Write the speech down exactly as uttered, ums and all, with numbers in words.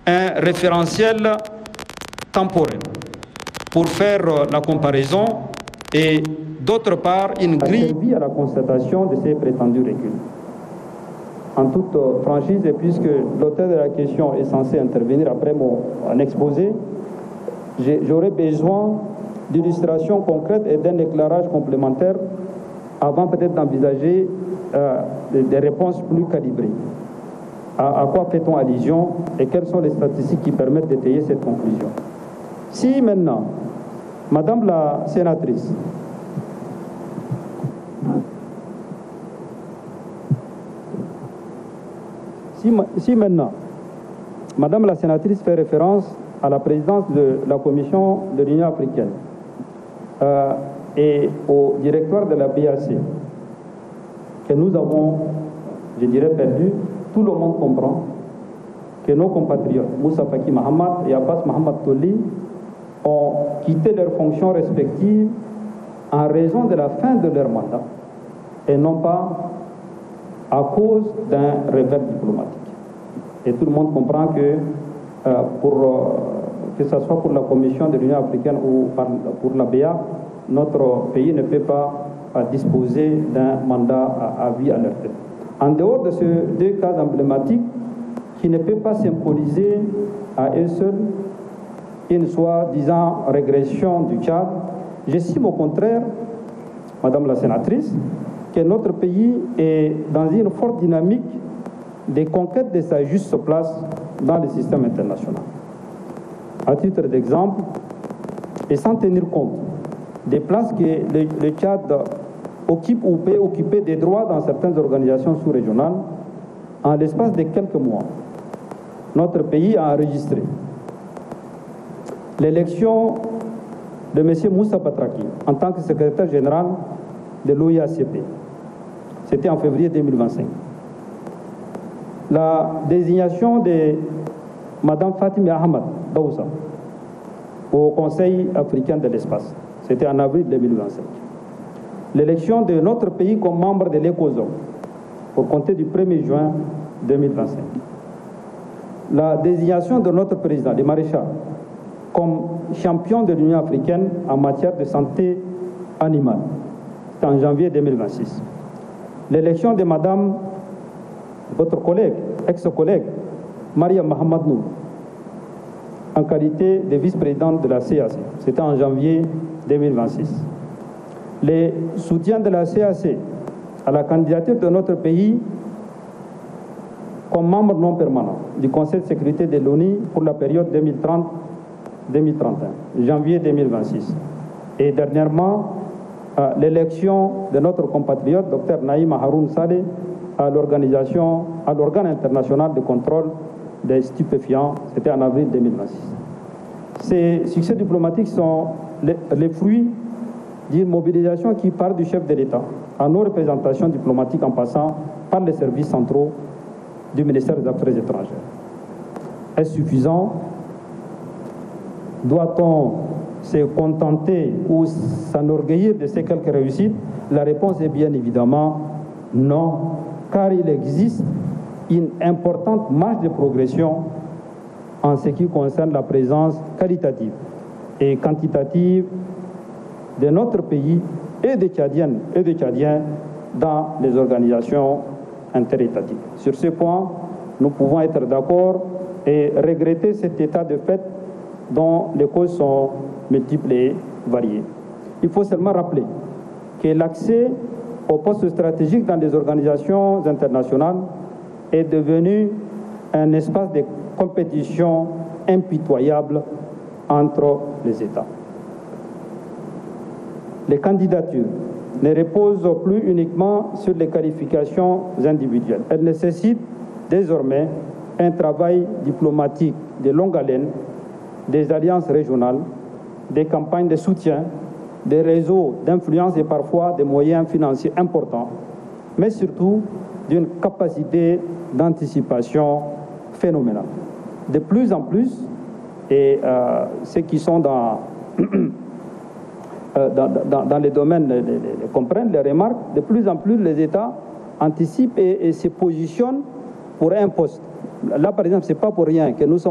un référentiel temporel pour faire la comparaison et d'autre part une grille a servi à la constatation de ces prétendus reculs. En toute franchise, et puisque l'auteur de la question est censé intervenir après mon exposé, j'aurais besoin d'illustrations concrètes et d'un éclairage complémentaire avant peut-être d'envisager euh, des, des réponses plus calibrées. À, à quoi fait-on allusion et quelles sont les statistiques qui permettent d'étayer cette conclusion? Si maintenant, Madame la sénatrice, si, si maintenant, Madame la sénatrice fait référence à la présidence de la Commission de l'Union africaine euh, et au directoire de la B A C, que nous avons, je dirais, perdu, tout le monde comprend que nos compatriotes, Moussa Faki Mahamat et Abbas Mohamed Toli, ont quitté leurs fonctions respectives en raison de la fin de leur mandat et non pas à cause d'un revers diplomatique. Et tout le monde comprend que, euh, pour, euh, que ce soit pour la Commission de l'Union africaine ou pour la B A, notre pays ne peut pas euh, disposer d'un mandat à, à vie à leur tête. En dehors de ces deux cas emblématiques, qui ne peut pas symboliser à eux seuls une soi-disant régression du Tchad, j'estime au contraire, Madame la sénatrice, que notre pays est dans une forte dynamique de conquête de sa juste place dans le système international. À titre d'exemple, et sans tenir compte des places que le, le Tchad occupe ou peut occuper des droits dans certaines organisations sous-régionales, en l'espace de quelques mois, notre pays a enregistré l'élection de M. Moussa Batraki en tant que secrétaire général de l'O I A C P. C'était en février deux mille vingt-cinq. La désignation de Mme Fatima Ahmad Daoussa au Conseil africain de l'espace. C'était en avril deux mille vingt-cinq. L'élection de notre pays comme membre de l'ECOSOC pour compter du premier juin deux mille vingt-cinq. La désignation de notre président, le maréchal, comme champion de l'Union africaine en matière de santé animale. C'était en janvier deux mille vingt-six. L'élection de Madame, votre collègue, ex-collègue, Maria Mohamed Nour, en qualité de vice-présidente de la C A C. C'était en janvier deux mille vingt-six. Le soutien de la C A C à la candidature de notre pays comme membre non permanent du Conseil de sécurité de l'ONU pour la période deux mille trente deux mille trente et un, janvier deux mille vingt-six. Et dernièrement, euh, l'élection de notre compatriote, Dr Naïm Haroun Saleh, à l'organisation, à l'organe international de contrôle des stupéfiants, c'était en avril deux mille vingt-six. Ces succès diplomatiques sont les, les fruits d'une mobilisation qui part du chef de l'État à nos représentations diplomatiques en passant par les services centraux du ministère des Affaires étrangères. Est-ce suffisant? Doit-on se contenter ou s'enorgueillir de ces quelques réussites? La réponse est bien évidemment non, car il existe une importante marge de progression en ce qui concerne la présence qualitative et quantitative de notre pays et des Tchadiennes et des Tchadiens dans les organisations interétatiques. Sur ce point, nous pouvons être d'accord et regretter cet état de fait dont les causes sont multiples et variées. Il faut seulement rappeler que l'accès aux postes stratégiques dans les organisations internationales est devenu un espace de compétition impitoyable entre les États. Les candidatures ne reposent plus uniquement sur les qualifications individuelles. Elles nécessitent désormais un travail diplomatique de longue haleine, des alliances régionales, des campagnes de soutien, des réseaux d'influence et parfois des moyens financiers importants, mais surtout d'une capacité d'anticipation phénoménale. De plus en plus, et euh, ceux qui sont dans, euh, dans, dans, dans les domaines les, les, les comprennent, les remarques, de plus en plus les États anticipent et, et se positionnent pour un poste. Là, par exemple, ce n'est pas pour rien que nous sommes